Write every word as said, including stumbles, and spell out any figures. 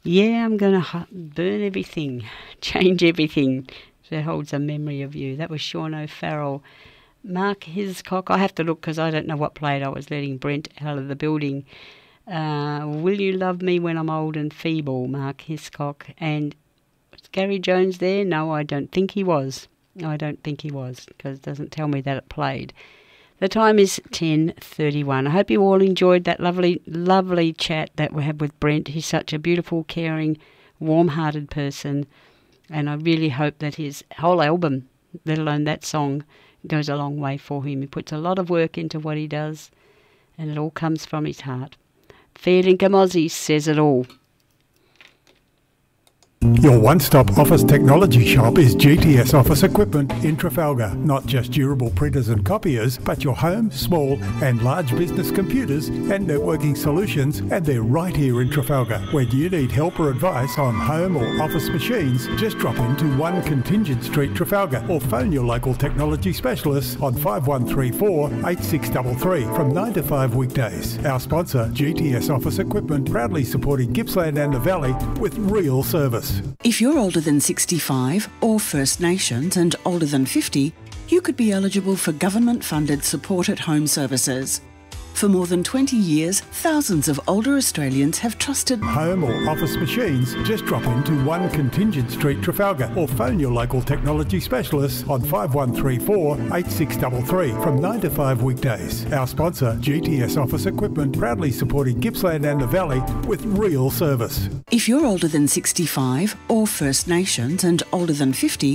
Yeah, I'm going to burn everything, change everything that holds a memory of you. That was Sean O'Farrell. Mark Hiscock, I have to look because I don't know what played. I was letting Brent out of the building. Uh, Will You Love Me When I'm Old and Feeble, Mark Hiscock. And was Gary Jones there? No, I don't think he was. I don't think he was because it doesn't tell me that it played. The time is ten thirty-one. I hope you all enjoyed that lovely, lovely chat that we had with Brent. He's such a beautiful, caring, warm-hearted person. And I really hope that his whole album, let alone that song, goes a long way for him. He puts a lot of work into what he does, and it all comes from his heart. Fair Dinkum Aussie says it all. Your one-stop office technology shop is G T S Office Equipment in Trafalgar. Not just durable printers and copiers, but your home, small and large business computers and networking solutions, and they're right here in Trafalgar. When you need help or advice on home or office machines, just drop into one Contingent Street, Trafalgar, or phone your local technology specialists on five one three four, eight six three three from nine to five weekdays. Our sponsor, G T S Office Equipment, proudly supporting Gippsland and the Valley with real service. If you're older than sixty-five or First Nations and older than fifty, you could be eligible for government-funded support at home services. For more than twenty years, thousands of older Australians have trusted home or office machines. Just drop into one Contingent Street, Trafalgar, or phone your local technology specialists on five one three four, eight six three three from nine to five weekdays. Our sponsor, G T S Office Equipment, proudly supporting Gippsland and the Valley with real service. If you're older than sixty-five or First Nations and older than fifty,